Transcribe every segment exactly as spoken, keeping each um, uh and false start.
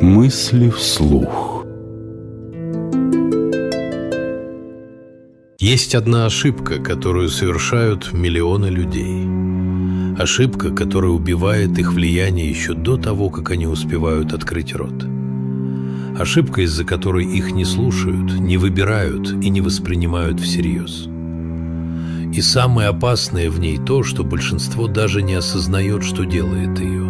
Мысли вслух. Есть одна ошибка, которую совершают миллионы людей. Ошибка, которая убивает их влияние еще до того, как они успевают открыть рот. Ошибка, из-за которой их не слушают, не выбирают и не воспринимают всерьез. И самое опасное в ней то, что большинство даже не осознает, что делает ее.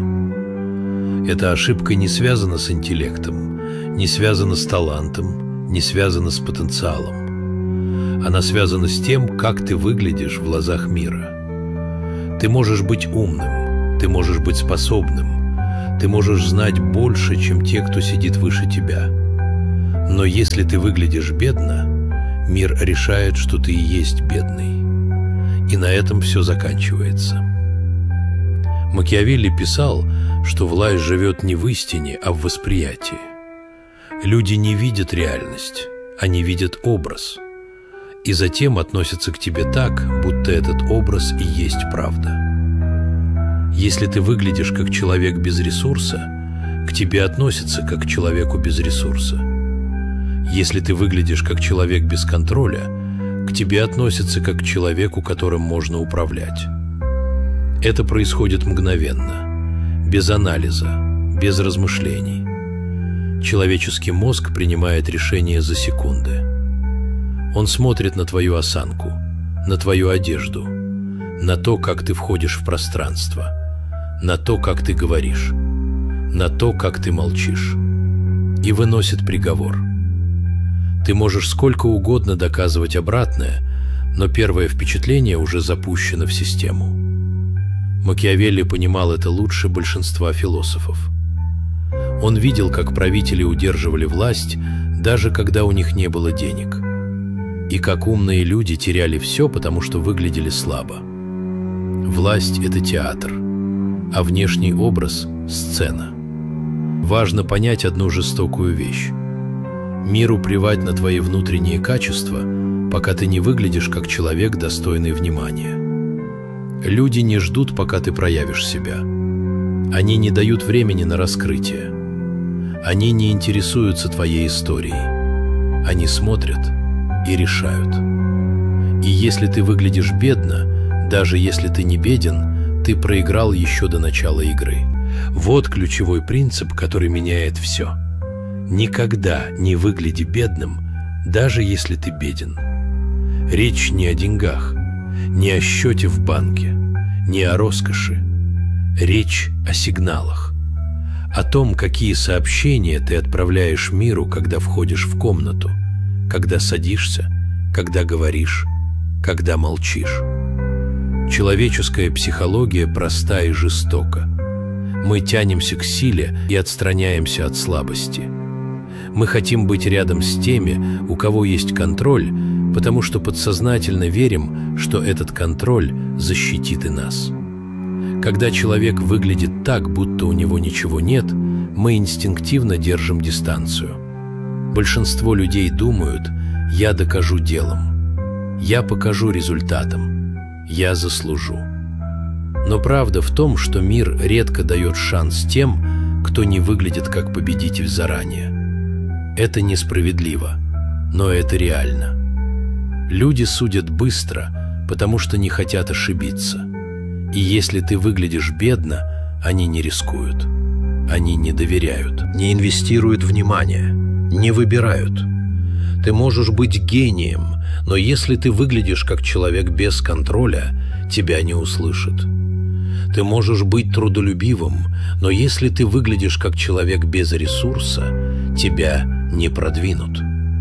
Эта ошибка не связана с интеллектом, не связана с талантом, не связана с потенциалом. Она связана с тем, как ты выглядишь в глазах мира. Ты можешь быть умным, ты можешь быть способным, ты можешь знать больше, чем те, кто сидит выше тебя. Но если ты выглядишь бедно, мир решает, что ты и есть бедный. И на этом все заканчивается. Макиавелли писал, что власть живет не в истине, а в восприятии. Люди не видят реальность, они видят образ. И затем относятся к тебе так, будто этот образ и есть правда. Если ты выглядишь как человек без ресурса, к тебе относятся как к человеку без ресурса. Если ты выглядишь как человек без контроля, к тебе относятся как к человеку, которым можно управлять. Это происходит мгновенно, без анализа, без размышлений. Человеческий мозг принимает решения за секунды. Он смотрит на твою осанку, на твою одежду, на то, как ты входишь в пространство, на то, как ты говоришь, на то, как ты молчишь, и выносит приговор. Ты можешь сколько угодно доказывать обратное, но первое впечатление уже запущено в систему. Макиавелли понимал это лучше большинства философов. Он видел, как правители удерживали власть, даже когда у них не было денег. И как умные люди теряли все, потому что выглядели слабо. Власть – это театр, а внешний образ – сцена. Важно понять одну жестокую вещь. Миру плевать на твои внутренние качества, пока ты не выглядишь как человек, достойный внимания. Люди не ждут, пока ты проявишь себя. Они не дают времени на раскрытие. Они не интересуются твоей историей. Они смотрят и решают. И если ты выглядишь бедно, даже если ты не беден, ты проиграл еще до начала игры. Вот ключевой принцип, который меняет все. Никогда не выгляди бедным, даже если ты беден. Речь не о деньгах, не о счете в банке, не о роскоши. Речь о сигналах, о том, какие сообщения ты отправляешь миру, когда входишь в комнату, когда садишься, когда говоришь, когда молчишь. Человеческая психология проста и жестока. Мы тянемся к силе и отстраняемся от слабости. Мы хотим быть рядом с теми, у кого есть контроль, потому что подсознательно верим, что этот контроль защитит и нас. Когда человек выглядит так, будто у него ничего нет, мы инстинктивно держим дистанцию. Большинство людей думают: «Я докажу делом, я покажу результатом, я заслужу». Но правда в том, что мир редко дает шанс тем, кто не выглядит как победитель заранее. Это несправедливо, но это реально. Люди судят быстро, потому что не хотят ошибиться. И если ты выглядишь бедно, они не рискуют. Они не доверяют, не инвестируют внимание, не выбирают. Ты можешь быть гением, но если ты выглядишь как человек без контроля, тебя не услышат. Ты можешь быть трудолюбивым, но если ты выглядишь как человек без ресурса, тебя не продвинут.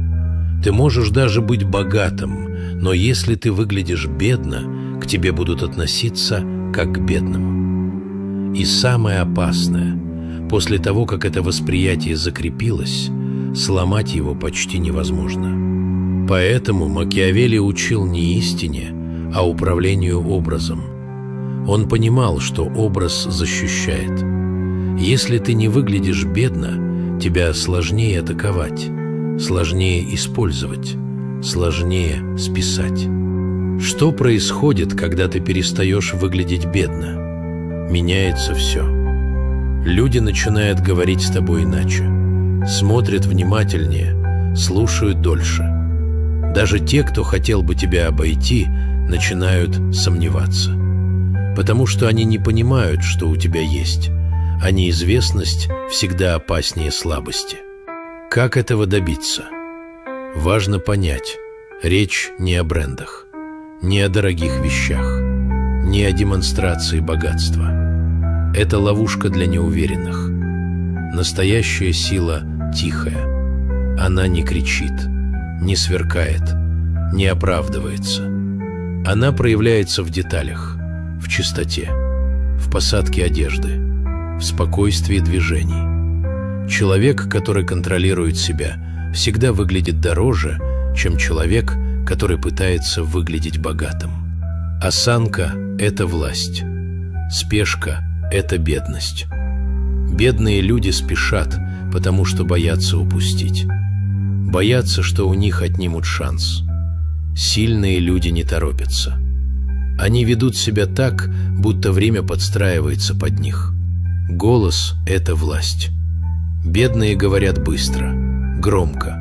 Ты можешь даже быть богатым, но если ты выглядишь бедно, к тебе будут относиться как к бедному. И самое опасное, после того, как это восприятие закрепилось, сломать его почти невозможно. Поэтому Макиавелли учил не истине, а управлению образом. Он понимал, что образ защищает. Если ты не выглядишь бедно, тебя сложнее атаковать, сложнее использовать, сложнее списать. Что происходит, когда ты перестаешь выглядеть бедно? Меняется все. Люди начинают говорить с тобой иначе. смотрят внимательнее, слушают дольше. Даже те, кто хотел бы тебя обойти, начинают сомневаться. Потому что они не понимают, что у тебя есть, а неизвестность всегда опаснее слабости. Как этого добиться? Важно понять, речь не о брендах, не о дорогих вещах, не о демонстрации богатства. Это ловушка для неуверенных. Настоящая сила тихая. Она не кричит, не сверкает, не оправдывается. Она проявляется в деталях, в чистоте, в посадке одежды, в спокойствии движений. Человек, который контролирует себя, всегда выглядит дороже, чем человек, который пытается выглядеть богатым. Осанка – это власть. Спешка – это бедность. Бедные люди спешат, потому что боятся упустить. Боятся, что у них отнимут шанс. Сильные люди не торопятся. Они ведут себя так, будто время подстраивается под них. Голос – это власть. Бедные говорят быстро, громко,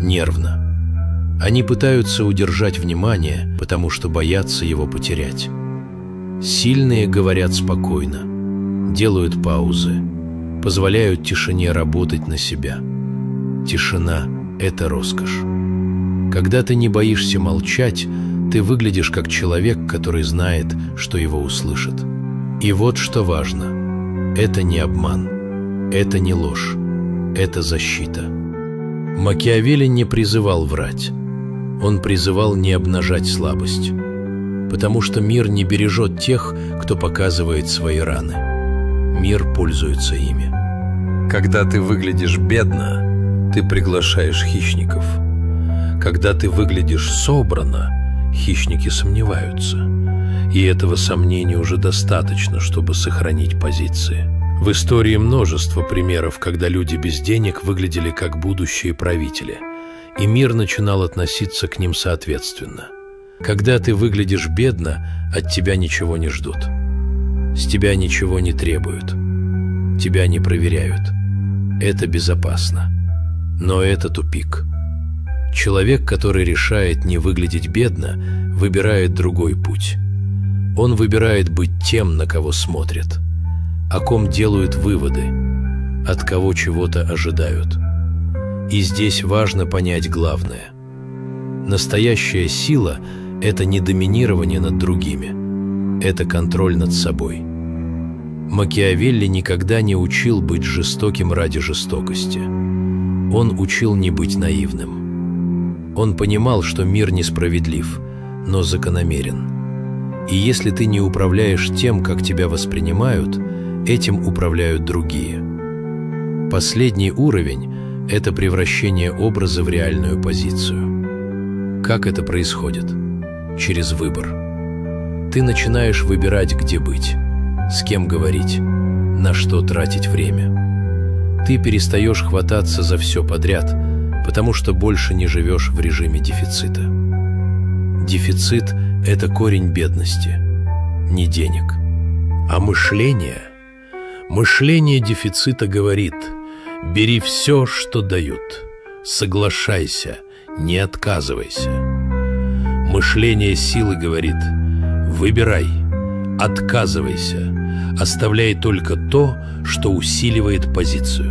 нервно. Они пытаются удержать внимание, потому что боятся его потерять. Сильные говорят спокойно, делают паузы, позволяют тишине работать на себя. Тишина – это роскошь. Когда ты не боишься молчать, ты выглядишь как человек, который знает, что его услышат. И вот что важно. Это не обман, это не ложь, это защита. Макиавелли не призывал врать. Он призывал не обнажать слабость. Потому что мир не бережет тех, кто показывает свои раны. Мир пользуется ими. Когда ты выглядишь бедно, ты приглашаешь хищников. Когда ты выглядишь собранно, хищники сомневаются. И этого сомнения уже достаточно, чтобы сохранить позиции. В истории множество примеров, когда люди без денег выглядели как будущие правители, и мир начинал относиться к ним соответственно. Когда ты выглядишь бедно, от тебя ничего не ждут. С тебя ничего не требуют. Тебя не проверяют. Это безопасно. Но это тупик. Человек, который решает не выглядеть бедно, выбирает другой путь. Он выбирает быть тем, на кого смотрят, о ком делают выводы, от кого чего-то ожидают. И здесь важно понять главное. Настоящая сила – это не доминирование над другими, это контроль над собой. Макиавелли никогда не учил быть жестоким ради жестокости. Он учил не быть наивным. Он понимал, что мир несправедлив, но закономерен. И если ты не управляешь тем, как тебя воспринимают, этим управляют другие. Последний уровень – это превращение образа в реальную позицию. Как это происходит? Через выбор. Ты начинаешь выбирать, где быть, с кем говорить, на что тратить время. Ты перестаешь хвататься за все подряд, потому что больше не живешь в режиме дефицита. Дефицит – это корень бедности, не денег. А мышление? Мышление дефицита говорит: бери все, что дают, соглашайся, не отказывайся. Мышление силы говорит: выбирай, отказывайся, оставляй только то, что усиливает позицию.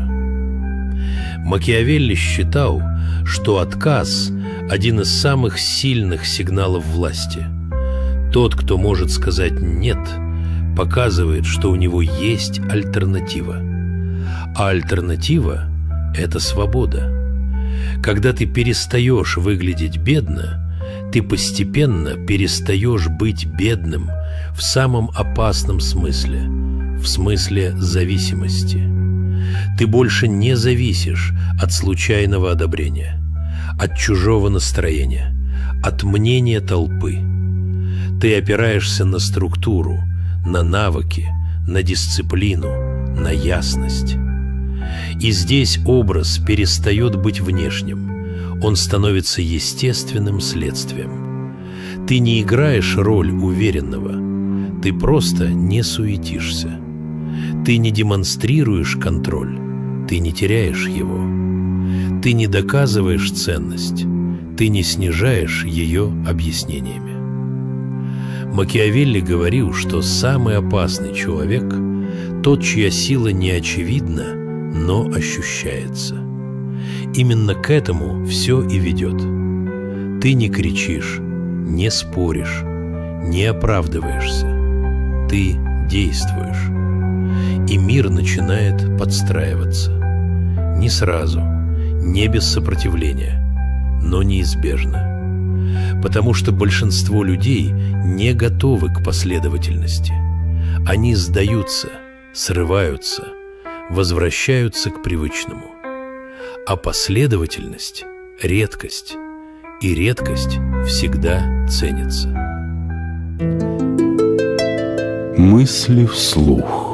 Макиавелли считал, что отказ – один из самых сильных сигналов власти. Тот, кто может сказать «нет», показывает, что у него есть альтернатива. А альтернатива – это свобода. Когда ты перестаешь выглядеть бедно, ты постепенно перестаешь быть бедным в самом опасном смысле, в смысле зависимости. Ты больше не зависишь от случайного одобрения, от чужого настроения, от мнения толпы. Ты опираешься на структуру, на навыки, на дисциплину, на ясность. И здесь образ перестает быть внешним, он становится естественным следствием. Ты не играешь роль уверенного, ты просто не суетишься. Ты не демонстрируешь контроль, ты не теряешь его. Ты не доказываешь ценность, ты не снижаешь ее объяснениями. Макиавелли говорил, что самый опасный человек – тот, чья сила не очевидна, но ощущается. Именно к этому все и ведет. Ты не кричишь, не споришь, не оправдываешься. Ты действуешь. И мир начинает подстраиваться. Не сразу, не без сопротивления, но неизбежно. Потому что большинство людей не готовы к последовательности. Они сдаются, срываются, возвращаются к привычному. А последовательность – редкость, и редкость всегда ценится. Мысли вслух.